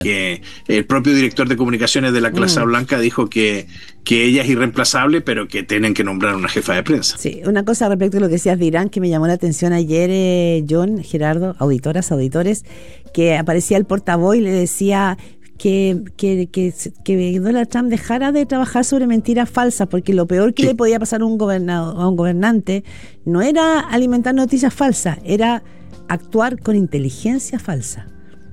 que el propio director de comunicaciones de la Casa Blanca dijo que ella es irreemplazable, pero que tienen que nombrar una jefa de prensa. Sí, una cosa respecto a lo que decías de Irán que me llamó la atención ayer, John, Gerardo, auditores, que aparecía el portavoz y le decía que Donald Trump dejara de trabajar sobre mentiras falsas, porque lo peor que le podía pasar a un gobernante no era alimentar noticias falsas, era actuar con inteligencia falsa.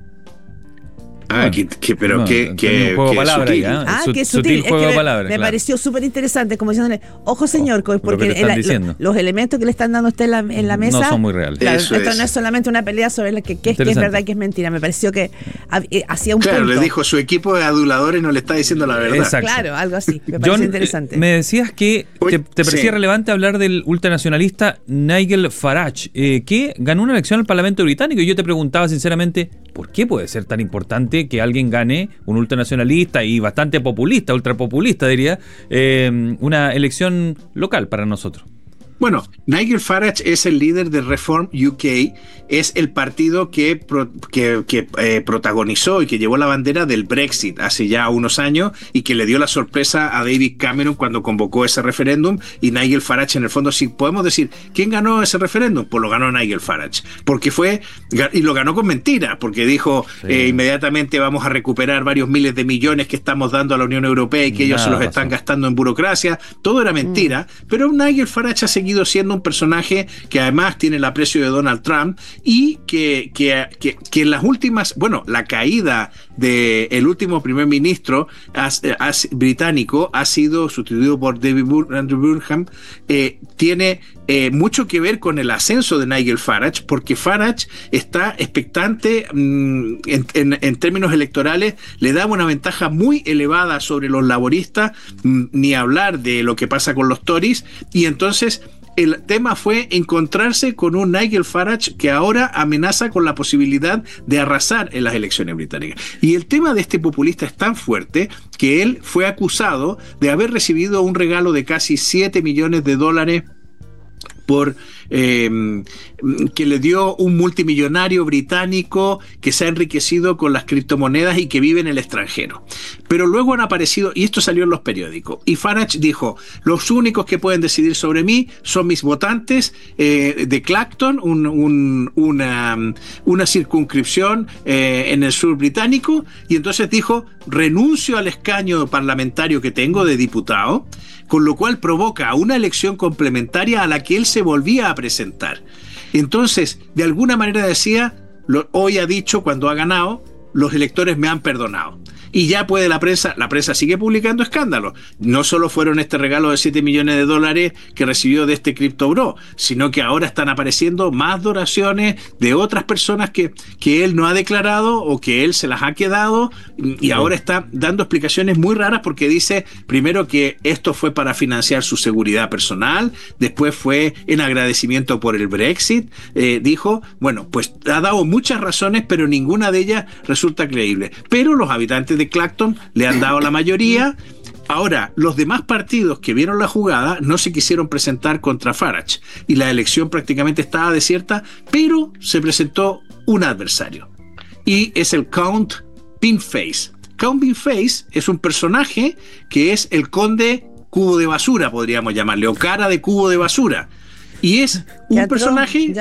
Pero que juego de palabras ahí, que sutil juego de palabras. Me pareció súper interesante, como diciéndole, ojo señor, porque los elementos que le están dando a usted en la mesa no son muy reales. Claro, esto no es solamente una pelea sobre la que es verdad y que es mentira. Me pareció que hacía un punto. Le dijo, su equipo de aduladores no le está diciendo la verdad. Exacto. Claro, algo así. Me pareció interesante. Me decías que te parecía relevante hablar del ultranacionalista Nigel Farage, que ganó una elección al Parlamento británico, y yo te preguntaba sinceramente, ¿por qué puede ser tan importante que alguien gane, un ultranacionalista y bastante populista, ultrapopulista diría, una elección local para nosotros? Bueno, Nigel Farage es el líder de Reform UK, es el partido que protagonizó y que llevó la bandera del Brexit hace ya unos años y que le dio la sorpresa a David Cameron cuando convocó ese referéndum. Y Nigel Farage, en el fondo, si podemos decir, ¿quién ganó ese referéndum? Pues lo ganó Nigel Farage, porque y lo ganó con mentiras, porque dijo inmediatamente vamos a recuperar varios miles de millones que estamos dando a la Unión Europea y que ellos se los están gastando en burocracia. Todo era mentira, pero Nigel Farage ha seguido siendo un personaje que además tiene el aprecio de Donald Trump y que en las últimas, la caída del último primer ministro británico ha sido sustituido por Andrew Burnham, tiene mucho que ver con el ascenso de Nigel Farage, porque Farage está expectante en términos electorales, le daba una ventaja muy elevada sobre los laboristas, ni hablar de lo que pasa con los Tories, y entonces el tema fue encontrarse con un Nigel Farage que ahora amenaza con la posibilidad de arrasar en las elecciones británicas. Y el tema de este populista es tan fuerte que él fue acusado de haber recibido un regalo de casi $7 millones por que le dio un multimillonario británico que se ha enriquecido con las criptomonedas y que vive en el extranjero. Pero luego han aparecido, y esto salió en los periódicos, y Farage dijo, los únicos que pueden decidir sobre mí son mis votantes de Clacton, una circunscripción en el sur británico, y entonces dijo, renuncio al escaño parlamentario que tengo de diputado, con lo cual provoca una elección complementaria a la que él se volvía a presentar. Entonces, de alguna manera decía, hoy ha dicho cuando ha ganado, los electores me han perdonado. Y ya puede la prensa sigue publicando escándalos. No solo fueron este regalo de $7 millones que recibió de este Crypto Bro, sino que ahora están apareciendo más donaciones de otras personas que él no ha declarado o que él se las ha quedado, y ahora está dando explicaciones muy raras, porque dice primero que esto fue para financiar su seguridad personal, después fue en agradecimiento por el Brexit, dijo, pues ha dado muchas razones, pero ninguna de ellas resulta creíble. Pero los habitantes de Clacton le han dado la mayoría. Ahora, los demás partidos que vieron la jugada no se quisieron presentar contra Farage y la elección prácticamente estaba desierta, pero se presentó un adversario y es el Count Pinface. Count Pinface es un personaje que es el conde cubo de basura, podríamos llamarle, o cara de cubo de basura, y es un personaje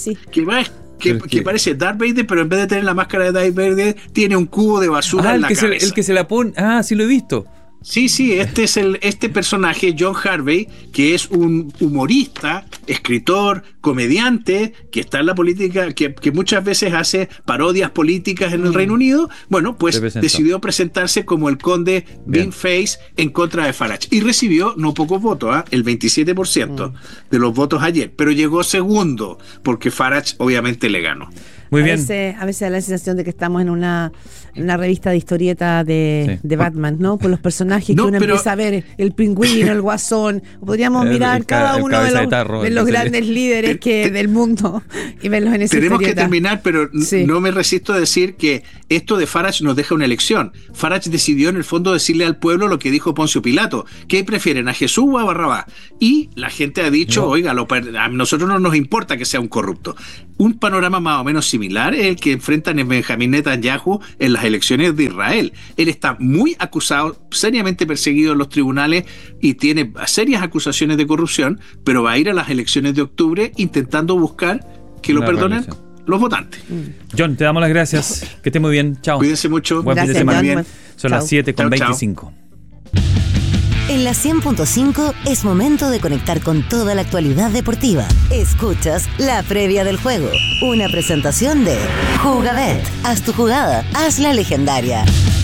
que parece Darth Vader, pero en vez de tener la máscara de Darth Vader, tiene un cubo de basura en la cabeza. El que se la pone. Sí lo he visto. Sí, este personaje, John Harvey, que es un humorista, escritor, comediante, que está en la política, que muchas veces hace parodias políticas en el Reino Unido, decidió presentarse como el conde Pinface en contra de Farage. Y recibió no pocos votos, el 27% de los votos ayer, pero llegó segundo, porque Farage obviamente le ganó. Muy bien. A veces da la sensación de que estamos en una revista de historieta de Batman, ¿no? Con los personajes que uno empieza a ver, el Pingüino, el Guasón. Podríamos mirar cada uno de los grandes líderes del mundo y verlos en esa Tenemos historieta. Que terminar, pero no me resisto a decir que esto de Farage nos deja una elección. Farage decidió en el fondo decirle al pueblo lo que dijo Poncio Pilato. ¿Qué prefieren, a Jesús o a Barrabás? Y la gente ha dicho, oiga, a nosotros no nos importa que sea un corrupto. un panorama más o menos similar es el que enfrenta Benjamín Netanyahu en las elecciones de Israel. Él está muy acusado, seriamente perseguido en los tribunales y tiene serias acusaciones de corrupción, pero va a ir a las elecciones de octubre intentando buscar que lo perdonen los votantes. John, te damos las gracias. Que esté muy bien. Chao. Cuídense mucho. Buen fin de semana. Bien. Son las 7:25. En la 100.5 es momento de conectar con toda la actualidad deportiva. Escuchas la previa del juego. Una presentación de Jugabet. Haz tu jugada, hazla legendaria.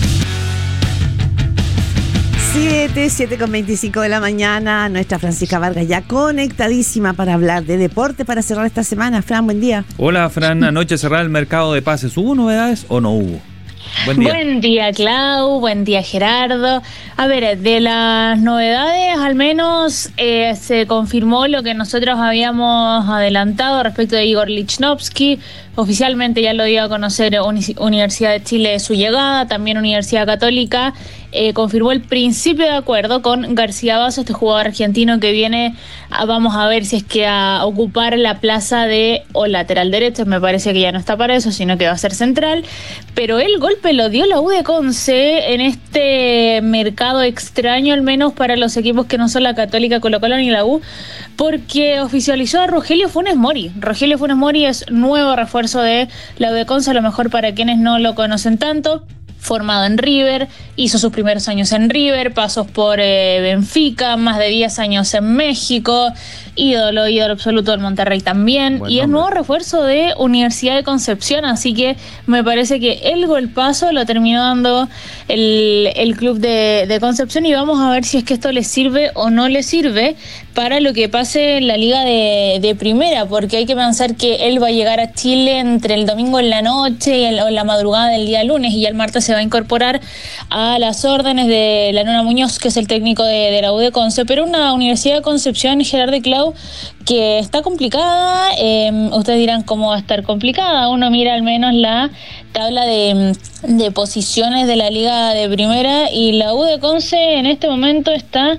7:25 de la mañana. Nuestra Francisca Vargas ya conectadísima para hablar de deporte para cerrar esta semana. Fran, buen día. Hola, Fran. Anoche cerraba el mercado de pases. ¿Hubo novedades o no hubo? Buen día, Clau. Buen día, Gerardo. A ver, de las novedades, al menos se confirmó lo que nosotros habíamos adelantado respecto de Igor Lichnowsky. Oficialmente ya lo dio a conocer Universidad de Chile su llegada, también Universidad Católica. Confirmó el principio de acuerdo con García Basso, este jugador argentino que viene, vamos a ver si es que a ocupar la plaza de o lateral derecho. Me parece que ya no está para eso, sino que va a ser central. Pero el golpe lo dio la U de Conce en este mercado extraño, al menos para los equipos que no son la Católica, Colo-Colo ni la U, porque oficializó a Rogelio Funes Mori. Rogelio Funes Mori es nuevo refuerzo de la U de Conce, a lo mejor para quienes no lo conocen tanto. Formado en River, hizo sus primeros años en River, pasos por Benfica, más de 10 años en México, ídolo absoluto del Monterrey también, y es nuevo refuerzo de Universidad de Concepción, así que me parece que el golpazo lo terminó dando el club de Concepción, y vamos a ver si es que esto le sirve o no le sirve para lo que pase en la liga de primera, porque hay que pensar que él va a llegar a Chile entre el domingo en la noche o en la madrugada del día lunes, y ya el martes se va a incorporar a las órdenes de la Nona Muñoz, que es el técnico de la U de Conce, pero una Universidad de Concepción, Gerardo y Clau, que está complicada. Ustedes dirán cómo va a estar complicada. Uno mira al menos la tabla de posiciones de la liga de primera, y la U de Conce en este momento está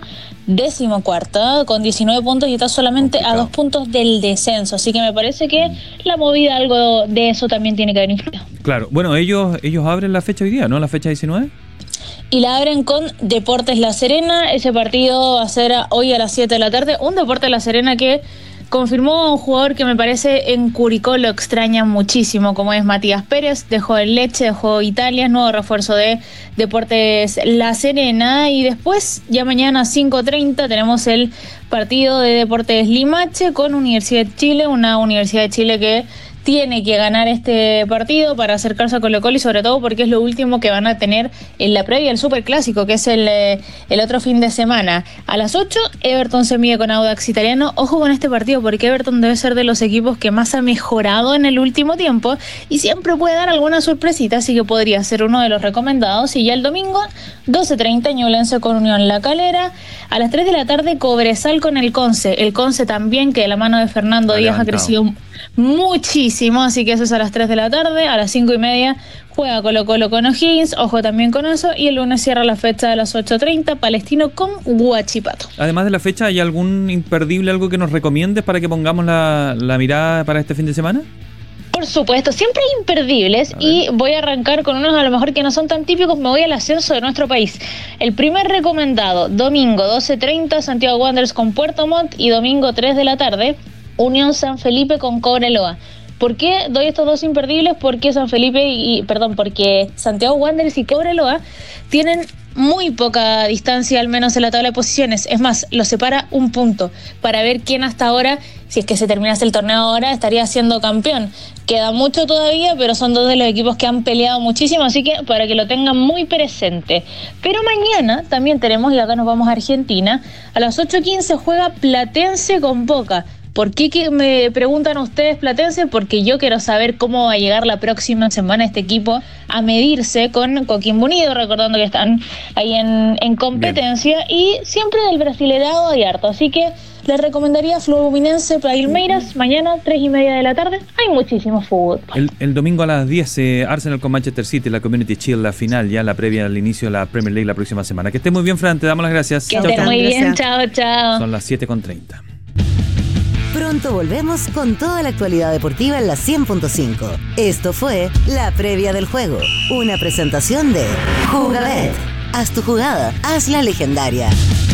14ª con 19 puntos y está solamente a 2 puntos del descenso, así que me parece que la movida, algo de eso también tiene que haber influido. Claro, bueno, ellos abren la fecha hoy día, ¿no? La fecha 19. Y la abren con Deportes La Serena. Ese partido va a ser hoy a las 7 de la tarde, un Deportes La Serena que confirmó a un jugador que me parece en Curicó lo extraña muchísimo, como es Matías Pérez. Dejó el Leche, dejó Italia, nuevo refuerzo de Deportes La Serena. Y después, ya mañana a 5:30, tenemos el partido de Deportes Limache con Universidad de Chile, una Universidad de Chile que tiene que ganar este partido para acercarse a Colo-Colo, y sobre todo porque es lo último que van a tener en la previa del Superclásico, que es el otro fin de semana. A las 8, Everton se mide con Audax Italiano. Ojo con este partido, porque Everton debe ser de los equipos que más ha mejorado en el último tiempo y siempre puede dar alguna sorpresita, así que podría ser uno de los recomendados. Y ya el domingo, 12:30, Ñublense con Unión La Calera. A las 3 de la tarde, Cobresal con el Conce. El Conce también, que de la mano de Fernando Díaz ha crecido muchísimo, así que eso es a las 3 de la tarde. A las 5:30 juega Colo-Colo con O'Higgins, ojo también con eso, y el lunes cierra la fecha a las 8:30, Palestino con Huachipato. Además de la fecha, ¿hay algún imperdible, algo que nos recomiendes para que pongamos la mirada para este fin de semana? Por supuesto, siempre hay imperdibles, y voy a arrancar con unos a lo mejor que no son tan típicos. Me voy al ascenso de nuestro país. El primer recomendado, domingo 12:30, Santiago Wanderers con Puerto Montt, y domingo 3 de la tarde, Unión San Felipe con Cobreloa. ¿Por qué doy estos dos imperdibles? Porque porque Santiago Wanderers y Cobreloa tienen muy poca distancia, al menos en la tabla de posiciones. Es más, los separa un punto, para ver quién hasta ahora, si es que se terminase el torneo ahora, estaría siendo campeón. Queda mucho todavía, pero son dos de los equipos que han peleado muchísimo, así que para que lo tengan muy presente. Pero mañana también tenemos, y acá nos vamos a Argentina, a las 8:15 juega Platense con Boca. ¿Por qué me preguntan ustedes Platense? Porque yo quiero saber cómo va a llegar la próxima semana este equipo a medirse con Coquimbo Unido, recordando que están ahí en competencia. Bien. Y siempre del Brasilerado hay harto, así que les recomendaría Fluminense Palmeiras mañana 3:30 de la tarde. Hay muchísimo fútbol. El domingo a las 10, Arsenal con Manchester City, la Community Shield, la final, ya la previa al inicio de la Premier League la próxima semana. Que esté muy bien, Fran, te damos las gracias. Que esté muy bien, chao. Son las 7:30. Pronto volvemos con toda la actualidad deportiva en la 100.5. Esto fue La Previa del Juego, una presentación de Jugabet. Haz tu jugada, hazla legendaria.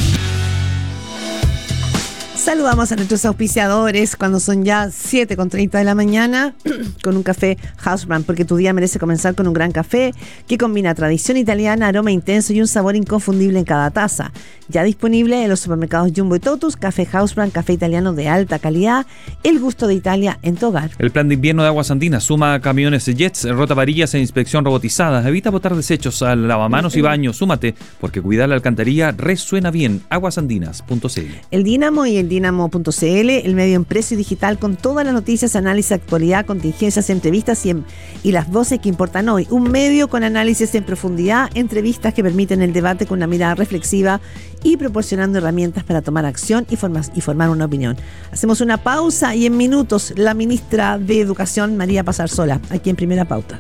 Saludamos a nuestros auspiciadores cuando son ya 7:30 de la mañana con un café Housebrand, porque tu día merece comenzar con un gran café que combina tradición italiana, aroma intenso y un sabor inconfundible en cada taza. Ya disponible en los supermercados Jumbo y Totus, café Housebrand, café italiano de alta calidad, el gusto de Italia en tu hogar. El plan de invierno de Aguas Andinas suma camiones Jets, rota varillas e inspección robotizadas. Evita botar desechos al lavamanos y baño. Súmate, porque cuidar la alcantarilla resuena bien. Aguasandinas.cl. El Dínamo y el Dínamo.cl, el medio impreso y digital con todas las noticias, análisis, actualidad, contingencias, entrevistas y las voces que importan hoy. Un medio con análisis en profundidad, entrevistas que permiten el debate con una mirada reflexiva y proporcionando herramientas para tomar acción y formar una opinión. Hacemos una pausa y en minutos la ministra de Educación, María Pasarsola, aquí en Primera Pauta.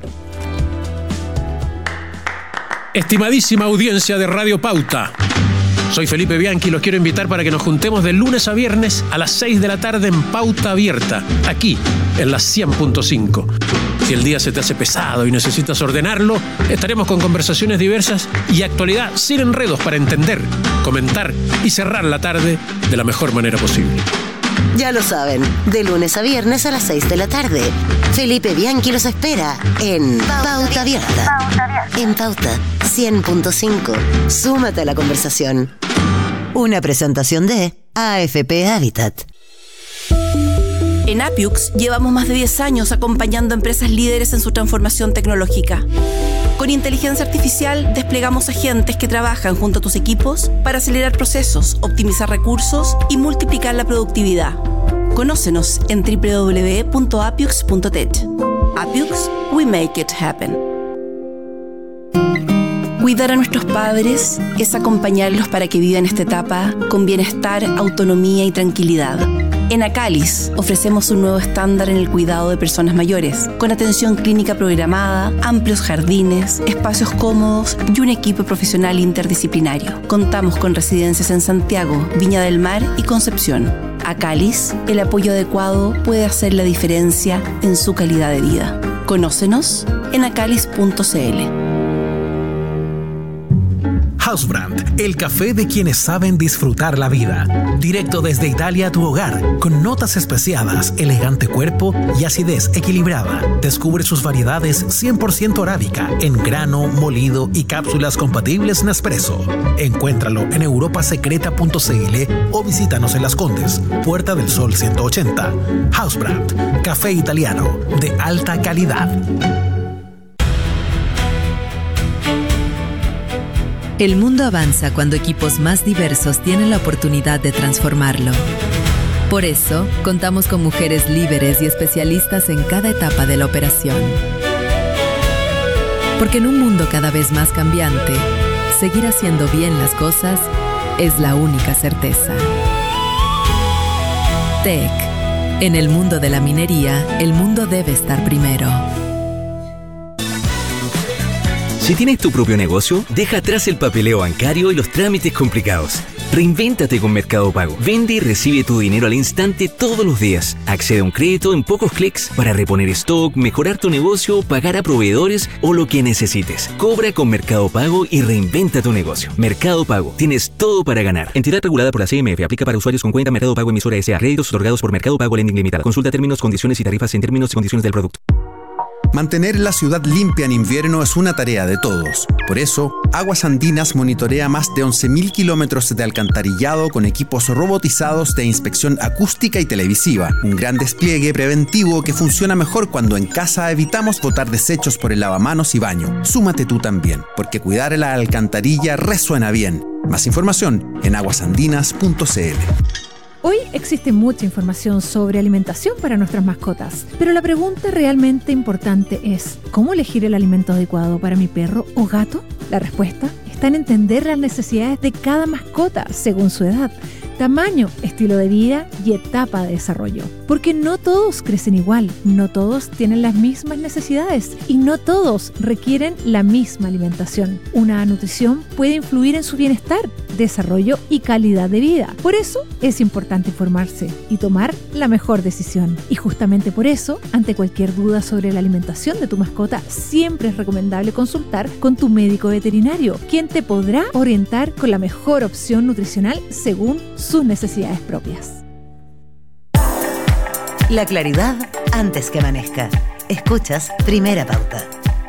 Estimadísima audiencia de Radio Pauta, soy Felipe Bianchi y los quiero invitar para que nos juntemos de lunes a viernes a las 6 de la tarde en Pauta Abierta, aquí en la 100.5. Si el día se te hace pesado y necesitas ordenarlo, estaremos con conversaciones diversas y actualidad sin enredos para entender, comentar y cerrar la tarde de la mejor manera posible. Ya lo saben, de lunes a viernes a las 6 de la tarde. Felipe Bianchi los espera en Pauta Abierta. En Pauta 100.5. Súmate a la conversación. Una presentación de AFP Habitat. En Appiux llevamos más de 10 años acompañando a empresas líderes en su transformación tecnológica. Con inteligencia artificial desplegamos agentes que trabajan junto a tus equipos para acelerar procesos, optimizar recursos y multiplicar la productividad. Conócenos en www.appiux.tech. Appiux, we make it happen. Cuidar a nuestros padres es acompañarlos para que vivan esta etapa con bienestar, autonomía y tranquilidad. En Acalis ofrecemos un nuevo estándar en el cuidado de personas mayores, con atención clínica programada, amplios jardines, espacios cómodos y un equipo profesional interdisciplinario. Contamos con residencias en Santiago, Viña del Mar y Concepción. Acalis, el apoyo adecuado puede hacer la diferencia en su calidad de vida. Conócenos en acalis.cl. Housebrand, el café de quienes saben disfrutar la vida. Directo desde Italia a tu hogar, con notas especiadas, elegante cuerpo y acidez equilibrada. Descubre sus variedades 100% arábica, en grano, molido y cápsulas compatibles Nespresso. Encuéntralo en europasecreta.cl o visítanos en Las Condes, Puerta del Sol 180. Housebrand, café italiano de alta calidad. El mundo avanza cuando equipos más diversos tienen la oportunidad de transformarlo. Por eso, contamos con mujeres líderes y especialistas en cada etapa de la operación. Porque en un mundo cada vez más cambiante, seguir haciendo bien las cosas es la única certeza. TEC. En el mundo de la minería, el mundo debe estar primero. Si tienes tu propio negocio, deja atrás el papeleo bancario y los trámites complicados. Reinvéntate con Mercado Pago. Vende y recibe tu dinero al instante todos los días. Accede a un crédito en pocos clics para reponer stock, mejorar tu negocio, pagar a proveedores o lo que necesites. Cobra con Mercado Pago y reinventa tu negocio. Mercado Pago. Tienes todo para ganar. Entidad regulada por la CMF. Aplica para usuarios con cuenta Mercado Pago emisora S.A. Créditos otorgados por Mercado Pago Lending Limitada. Consulta términos, condiciones y tarifas en términos y condiciones del producto. Mantener la ciudad limpia en invierno es una tarea de todos. Por eso, Aguas Andinas monitorea más de 11.000 kilómetros de alcantarillado con equipos robotizados de inspección acústica y televisiva. Un gran despliegue preventivo que funciona mejor cuando en casa evitamos botar desechos por el lavamanos y baño. Súmate tú también, porque cuidar la alcantarilla resuena bien. Más información en aguasandinas.cl. Hoy existe mucha información sobre alimentación para nuestras mascotas, pero la pregunta realmente importante es, ¿cómo elegir el alimento adecuado para mi perro o gato? La respuesta está en entender las necesidades de cada mascota según su edad. tamaño, estilo de vida y etapa de desarrollo. Porque no todos crecen igual, no todos tienen las mismas necesidades y no todos requieren la misma alimentación. Una nutrición puede influir en su bienestar, desarrollo y calidad de vida. Por eso es importante informarse y tomar la mejor decisión. Y justamente por eso, ante cualquier duda sobre la alimentación de tu mascota, siempre es recomendable consultar con tu médico veterinario, quien te podrá orientar con la mejor opción nutricional según sus necesidades propias. La claridad antes que amanezca. Escuchas Primera Pauta.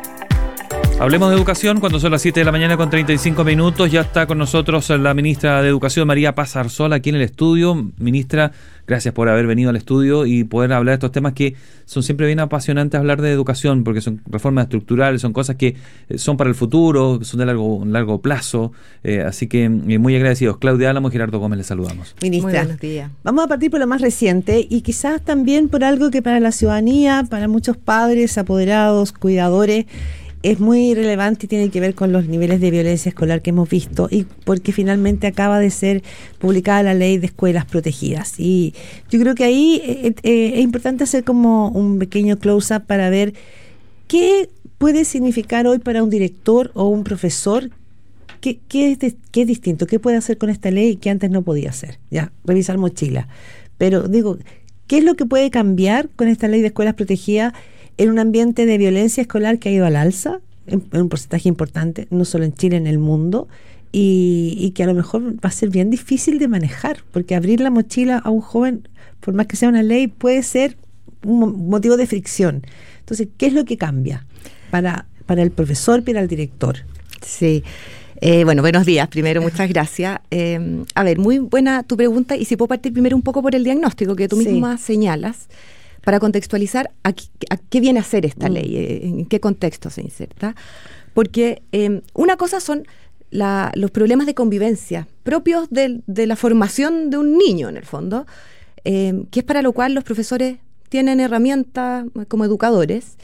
Hablemos de educación cuando son las 7 de la mañana con 35 minutos. Ya está con nosotros la ministra de Educación, María Paz Arzola, aquí en el estudio. Ministra, gracias por haber venido al estudio y poder hablar de estos temas que son siempre bien apasionantes hablar de educación, porque son reformas estructurales, son cosas que son para el futuro, que son de largo plazo. Así que muy agradecidos. Claudia Álamo y Gerardo Gómez, les saludamos. Ministra, muy buenos días. Vamos a partir por lo más reciente y quizás también por algo que para la ciudadanía, para muchos padres, apoderados, cuidadores, es muy relevante y tiene que ver con los niveles de violencia escolar que hemos visto, y porque finalmente acaba de ser publicada la ley de escuelas protegidas. Y yo creo que ahí es importante hacer como un pequeño close-up para ver qué puede significar hoy para un director o un profesor, qué es distinto, qué puede hacer con esta ley que antes no podía hacer. Ya, revisar mochila. Pero digo, ¿qué es lo que puede cambiar con esta ley de escuelas protegidas en un ambiente de violencia escolar que ha ido al alza, en un porcentaje importante, no solo en Chile, en el mundo, y que a lo mejor va a ser bien difícil de manejar, porque abrir la mochila a un joven, por más que sea una ley, puede ser un motivo de fricción. Entonces, ¿qué es lo que cambia para el profesor y para el director? Sí. Bueno, buenos días. Primero, muchas gracias. A ver, muy buena tu pregunta, y si puedo partir primero un poco por el diagnóstico que tú misma señalas, para contextualizar a qué viene a ser esta ley, en qué contexto se inserta. Porque una cosa son los problemas de convivencia propios de la formación de un niño, en el fondo, que es para lo cual los profesores tienen herramientas como educadores.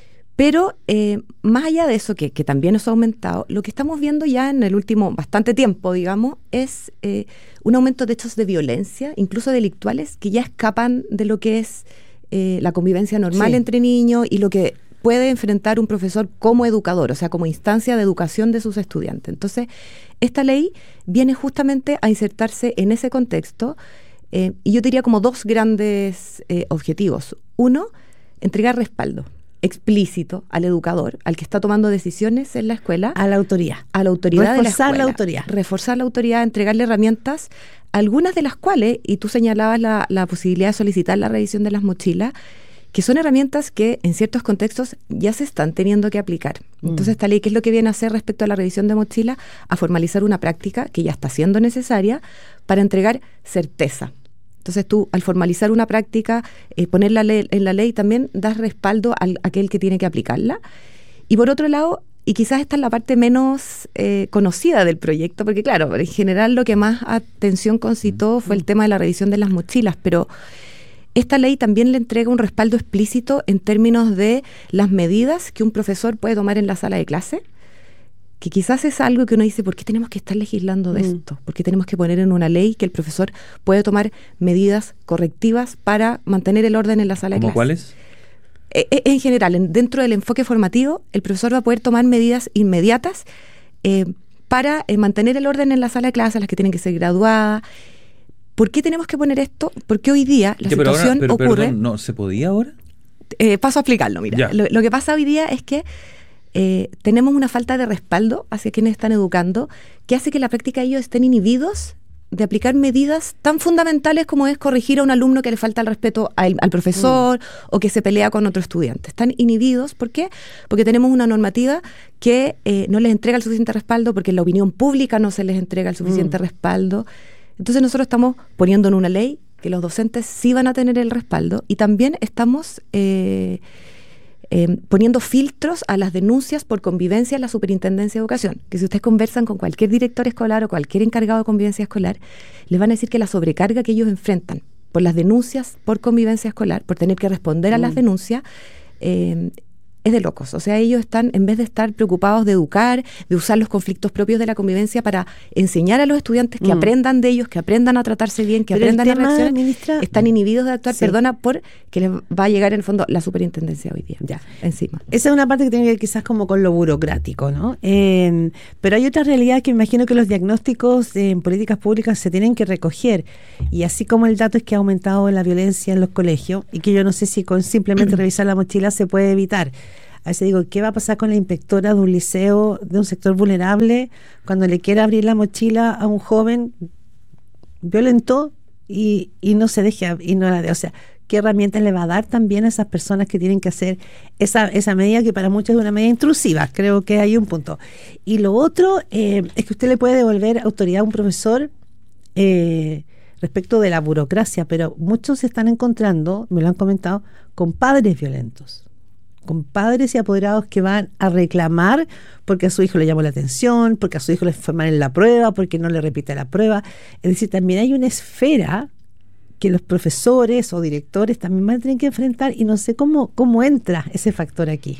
Pero más allá de eso, que también nos ha aumentado, lo que estamos viendo ya en el último bastante tiempo, digamos, es un aumento de hechos de violencia, incluso delictuales, que ya escapan de lo que es la convivencia normal entre niños y lo que puede enfrentar un profesor como educador, o sea, como instancia de educación de sus estudiantes. Entonces, esta ley viene justamente a insertarse en ese contexto, y yo diría como dos grandes objetivos. Uno, entregar respaldo explícito al educador, al que está tomando decisiones en la escuela. A la autoridad. A la autoridad de la escuela. Reforzar la autoridad. Reforzar la autoridad, entregarle herramientas, algunas de las cuales, y tú señalabas la posibilidad de solicitar la revisión de las mochilas, que son herramientas que en ciertos contextos ya se están teniendo que aplicar. Entonces, esta ley, ¿qué es lo que viene a hacer respecto a la revisión de mochila? A formalizar una práctica que ya está siendo necesaria para entregar certeza. Entonces tú, al formalizar una práctica, ponerla en la ley, también das respaldo a aquel que tiene que aplicarla. Y por otro lado, y quizás esta es la parte menos conocida del proyecto, porque claro, en general lo que más atención concitó fue el tema de la revisión de las mochilas, pero esta ley también le entrega un respaldo explícito en términos de las medidas que un profesor puede tomar en la sala de clase, que quizás es algo que uno dice, ¿por qué tenemos que estar legislando de esto? ¿Por qué tenemos que poner en una ley que el profesor puede tomar medidas correctivas para mantener el orden en la sala de clase? ¿Cómo cuáles? En general, dentro del enfoque formativo, el profesor va a poder tomar medidas inmediatas para mantener el orden en la sala de clase, las que tienen que ser graduadas. ¿Por qué tenemos que poner esto? Porque hoy día la situación ocurre... Perdón, ¿no se podía ahora? Paso a explicarlo, mira. Lo que pasa hoy día es que tenemos una falta de respaldo hacia quienes están educando, que hace que en la práctica ellos estén inhibidos de aplicar medidas tan fundamentales como es corregir a un alumno que le falta el respeto al profesor o que se pelea con otro estudiante. Están inhibidos, ¿por qué? Porque tenemos una normativa que no les entrega el suficiente respaldo, porque en la opinión pública no se les entrega el suficiente respaldo. Entonces nosotros estamos poniendo en una ley que los docentes sí van a tener el respaldo, y también estamos poniendo filtros a las denuncias por convivencia en la Superintendencia de Educación, que si ustedes conversan con cualquier director escolar o cualquier encargado de convivencia escolar, les van a decir que la sobrecarga que ellos enfrentan por las denuncias por convivencia escolar, por tener que responder a las denuncias, es de locos. O sea, ellos están, en vez de estar preocupados de educar, de usar los conflictos propios de la convivencia para enseñar a los estudiantes que aprendan de ellos, que aprendan a tratarse bien, que aprendan a reaccionar, están inhibidos de actuar, porque les va a llegar en el fondo la superintendencia hoy día, ya, encima. Esa es una parte que tiene que ver quizás como con lo burocrático, ¿no? Pero hay otra realidad que me imagino que los diagnósticos en políticas públicas se tienen que recoger, y así como el dato es que ha aumentado la violencia en los colegios, y que yo no sé si con simplemente revisar la mochila se puede evitar. A veces digo, ¿qué va a pasar con la inspectora de un liceo, de un sector vulnerable, cuando le quiera abrir la mochila a un joven violento y no se deje, y no la de, o sea, ¿qué herramientas le va a dar también a esas personas que tienen que hacer esa medida que para muchos es una medida intrusiva? Creo que hay un punto. Y lo otro es que usted le puede devolver autoridad a un profesor respecto de la burocracia, pero muchos se están encontrando, me lo han comentado, con padres violentos, con padres y apoderados que van a reclamar porque a su hijo le llamó la atención, porque a su hijo le fue mal en la prueba, porque no le repite la prueba. Es decir, también hay una esfera que los profesores o directores también van a tener que enfrentar, y no sé cómo entra ese factor aquí.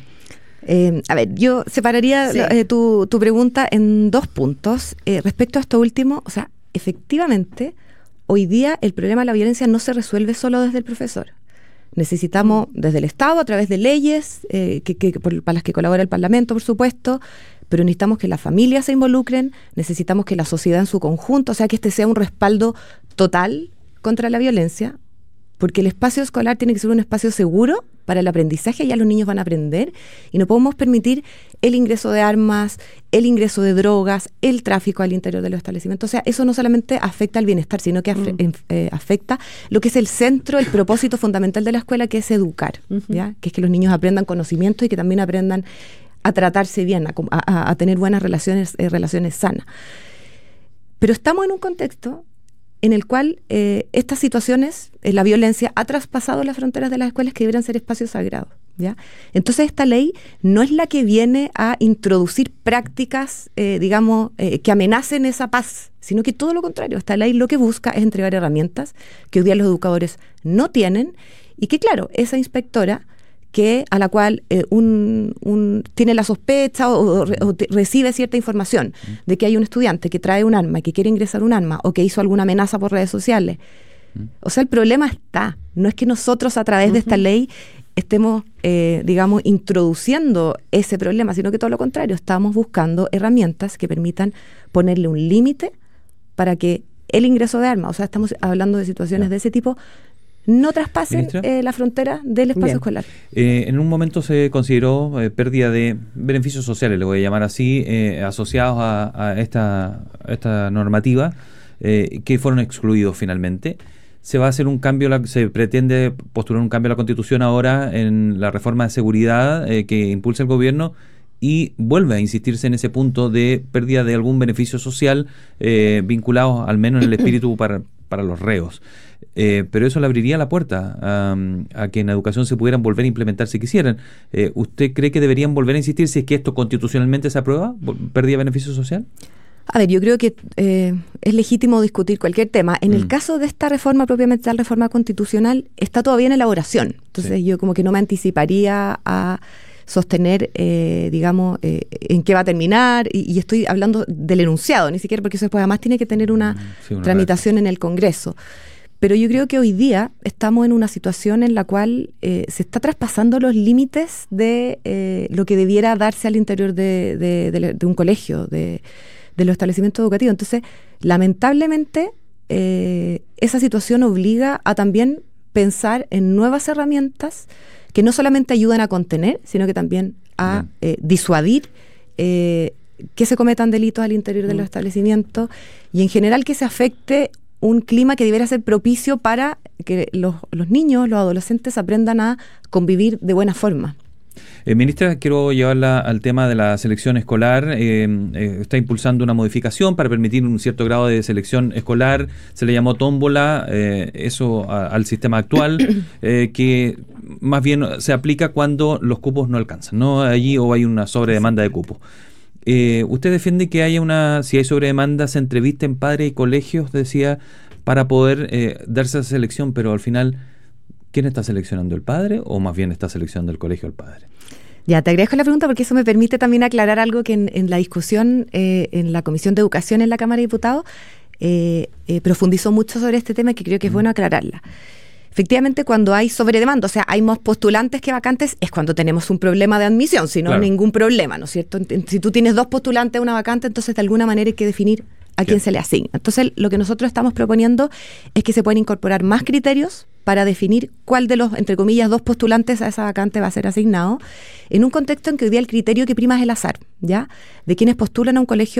A ver, yo separaría tu pregunta en 2 puntos. Respecto a esto último, o sea, efectivamente, hoy día el problema de la violencia no se resuelve solo desde el profesor. Necesitamos desde el Estado, a través de leyes para las que colabora el Parlamento, por supuesto, pero necesitamos que las familias se involucren, necesitamos que la sociedad en su conjunto, o sea, que este sea un respaldo total contra la violencia, porque el espacio escolar tiene que ser un espacio seguro para el aprendizaje, ya los niños van a aprender, y no podemos permitir el ingreso de armas, el ingreso de drogas, el tráfico al interior de los establecimientos. O sea, eso no solamente afecta al bienestar, sino que afecta lo que es el centro, el propósito fundamental de la escuela, que es educar, ¿ya? Que es que los niños aprendan conocimiento y que también aprendan a tratarse bien, a tener buenas relaciones sanas. Pero estamos en un contexto en el cual estas situaciones, la violencia, ha traspasado las fronteras de las escuelas que deberían ser espacios sagrados, ¿ya? Entonces esta ley no es la que viene a introducir prácticas, que amenacen esa paz, sino que todo lo contrario. Esta ley lo que busca es entregar herramientas que hoy día los educadores no tienen, y que, claro, esa inspectora a la cual tiene la sospecha o recibe cierta información de que hay un estudiante que trae un arma, que quiere ingresar un arma, o que hizo alguna amenaza por redes sociales. O sea, el problema está. No es que nosotros a través de esta ley estemos, introduciendo ese problema, sino que todo lo contrario, estamos buscando herramientas que permitan ponerle un límite para que el ingreso de armas, o sea, estamos hablando de situaciones de ese tipo, no traspasen la frontera del espacio escolar. En un momento se consideró pérdida de beneficios sociales, le voy a llamar así, asociados a esta normativa, que fueron excluidos finalmente. Se va a hacer un cambio, se pretende postular un cambio a la Constitución ahora en la reforma de seguridad que impulsa el gobierno, y vuelve a insistirse en ese punto de pérdida de algún beneficio social vinculado al menos en el espíritu para los reos. Pero eso le abriría la puerta a que en educación se pudieran volver a implementar si quisieran. ¿Usted cree que deberían volver a insistir si es que esto constitucionalmente se aprueba, pérdida de beneficio social? A ver, yo creo que es legítimo discutir cualquier tema. En el caso de esta reforma, propiamente la reforma constitucional, está todavía en elaboración. Entonces yo como que no me anticiparía a sostener, en qué va a terminar, y estoy hablando del enunciado, ni siquiera, porque eso después además tiene que tener una tramitación en el Congreso. Pero yo creo que hoy día estamos en una situación en la cual se está traspasando los límites de lo que debiera darse al interior de un colegio, de los establecimientos educativos. Entonces, lamentablemente, esa situación obliga a también pensar en nuevas herramientas que no solamente ayudan a contener, sino que también a disuadir que se cometan delitos al interior de los establecimientos, y en general que se afecte un clima que debería ser propicio para que los niños, los adolescentes aprendan a convivir de buena forma. Ministra, quiero llevarla al tema de la selección escolar. Está impulsando una modificación para permitir un cierto grado de selección escolar. Se le llamó tómbola, eso al sistema actual, que más bien se aplica cuando los cupos no alcanzan, ¿no? Allí o hay una sobredemanda de cupos. ¿Usted defiende que si hay sobredemanda, se entrevisten padres y colegios, decía, para poder darse esa selección, pero al final, ¿quién está seleccionando, el padre o más bien está seleccionando el colegio al padre? Ya, te agradezco la pregunta porque eso me permite también aclarar algo que en la discusión en la Comisión de Educación en la Cámara de Diputados profundizó mucho sobre este tema y que creo que es bueno aclararla. Efectivamente, cuando hay sobredemanda, o sea, hay más postulantes que vacantes, es cuando tenemos un problema de admisión, si no, ningún problema, ¿no es cierto? Si tú tienes 2 postulantes a una vacante, entonces de alguna manera hay que definir a quién se le asigna. Entonces, lo que nosotros estamos proponiendo es que se puedan incorporar más criterios para definir cuál de los, entre comillas, 2 postulantes a esa vacante va a ser asignado, en un contexto en que hoy día el criterio que prima es el azar, ¿ya? De quienes postulan a un colegio